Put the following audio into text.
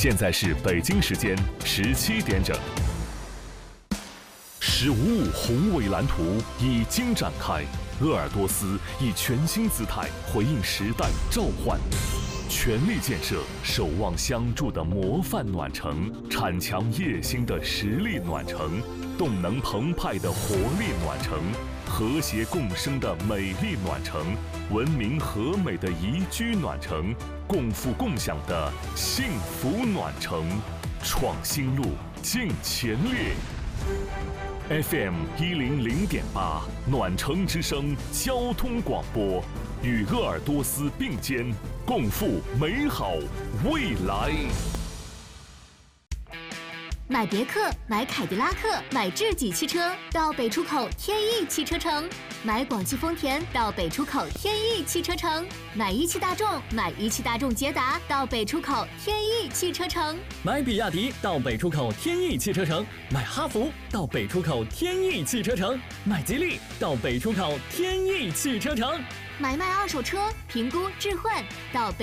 现在是北京时间17点整。15宏伟蓝图已经展开，鄂尔多斯以全新姿态回应时代召唤，全力建设守望相助的模范暖城，铲强业兴的实力暖城，动能澎湃的活力暖城，和谐共生的美丽暖城，文明和美的宜居暖城，共富共享的幸福暖城，创新路，进前列。FM 100.8暖城之声交通广播，与鄂尔多斯并肩，共赴美好未来。 买别克、买凯迪拉克、买智己汽车到北出口天翼汽车城，买广汽丰田到北出口天翼汽车城，买一汽大众、买一汽大众捷达到北出口天翼汽车城， 买比亚迪到北出口天翼汽车城，买哈弗到北出口天翼汽车城，买吉利到北出口天翼汽车城， 买卖二手车评估置换到北